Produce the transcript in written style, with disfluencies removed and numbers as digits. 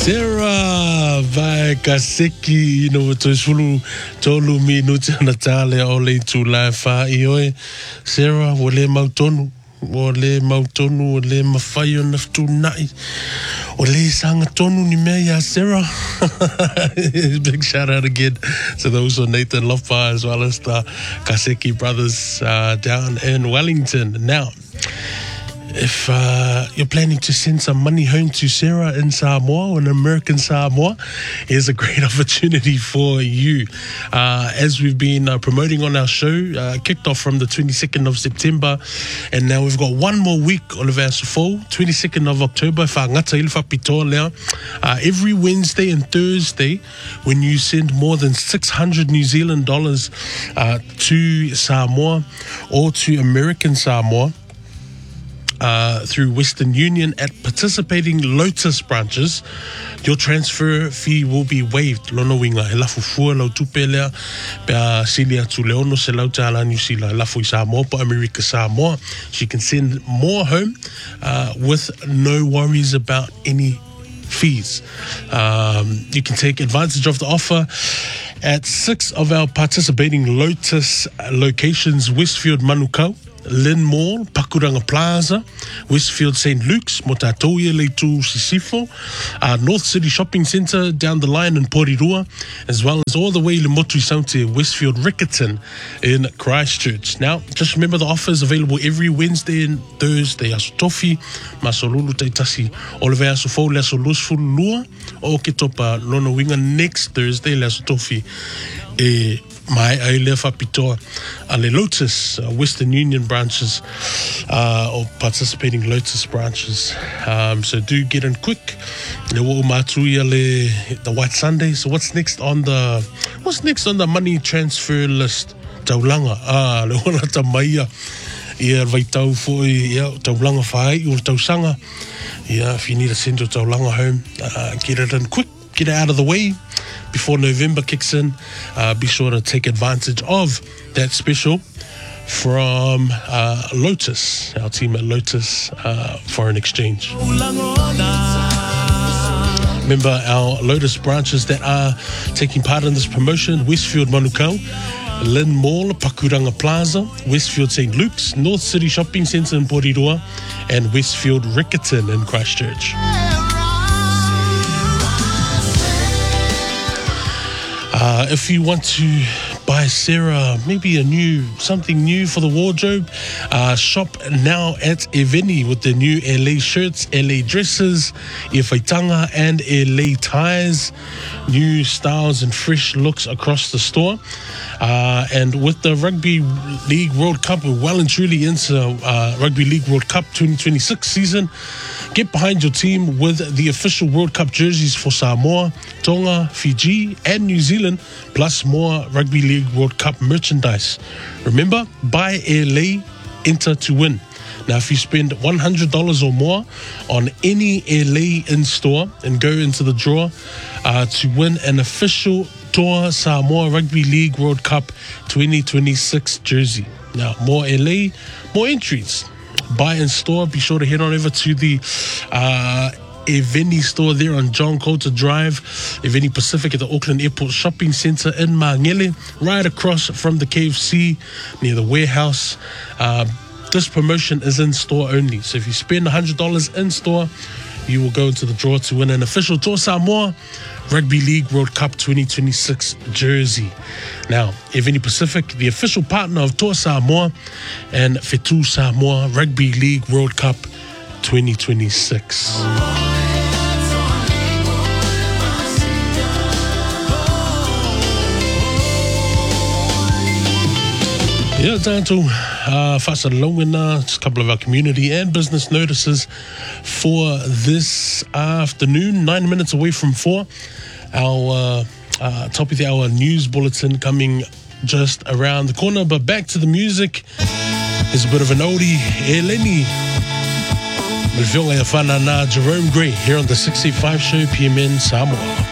Sarah vai kaseki ino to sulu tolu minuti na tale o le tu la fa ioe Sarah wole mautonu o le mawhai o na whtunai o le sanga tonu ni mea ya Sarah. Big shout out again to those on Nathan Lofa as well as the Kaseki brothers down in Wellington. Now, if you're planning to send some money home to Sarah in Samoa or in American Samoa, here's a great opportunity for you. As we've been promoting on our show, kicked off from the 22nd of September, and now we've got one more week on our fall, 22nd of October. Every Wednesday and Thursday, when you send more than 600 New Zealand dollars to Samoa or to American Samoa, through Western Union at participating Lotus branches, your transfer fee will be waived. Lono winga he lafu fua lau tupelea pea silia tu leono se lau tala New Zealand lafu i Samoa pa America Samoa. So you can send more home with no worries about any fees. You can take advantage of the offer at 6 of our participating Lotus locations: Westfield Manukau, Lynn Mall, Pakuranga Plaza, Westfield St. Luke's, Motatoia Leitu Sisifo, North City Shopping Centre down the line in Porirua, as well as all the way to Motui Saunte, Westfield Riccarton in Christchurch. Now, just remember the offer is available every Wednesday and Thursday. Aso tofi, masolulu teitasi, oleve aso fo le aso lusfu lua, o ke topa lono winga next Thursday le aso tofi mai ai le whapitoa ale Lotus Western Union branches or participating Lotus branches. So do get in quick. Le wo matui ale the White Sunday. So what's next on the money transfer list? Taulanga le ona tamaia ia vaitau fo ia taulanga whai o tausanga. Yeah, if you need to send your taulanga home, get it in quick. Get it out of the way before November kicks in. Be sure to take advantage of that special from Lotus, our team at Lotus Foreign Exchange. Remember our Lotus branches that are taking part in this promotion: Westfield Manukau, Lynn Mall, Pakuranga Plaza, Westfield St. Luke's, North City Shopping Centre in Porirua, and Westfield Riccarton in Christchurch. If you want to buy Sarah maybe something new for the wardrobe, shop now at Eveni with the new LA shirts, LA dresses, Iwhaitanga and LA ties. New styles and fresh looks across the store. And with the Rugby League World Cup, we're well and truly into Rugby League World Cup 2026 season. Get behind your team with the official World Cup jerseys for Samoa, Tonga, Fiji, and New Zealand, plus more Rugby League World Cup merchandise. Remember, buy LA, enter to win. Now, if you spend $100 or more on any LA in-store and go into the draw to win an official Toa Samoa Rugby League World Cup 2026 jersey. Now, more LA, more entries. Buy in store. Be sure to head on over to the Eveni store there on John Coulter Drive, Eveni Pacific at the Auckland Airport Shopping Centre in Mangele, right across from the KFC near the warehouse. This promotion is in store only. So if you spend $100 in store, you will go into the draw to win an official Toa Samoa Rugby League World Cup 2026 jersey. Now, Eveni Pacific, the official partner of Toa Samoa and Fetu Samoa Rugby League World Cup 2026. Yeah, down to Fasalongina, just a couple of our community and business notices for this afternoon, 9 minutes away from 4. Our top of the hour news bulletin coming just around the corner. But back to the music. Here's a bit of an oldie, Eleni. Jerome Gray here on the 685 show, PMN Samoa.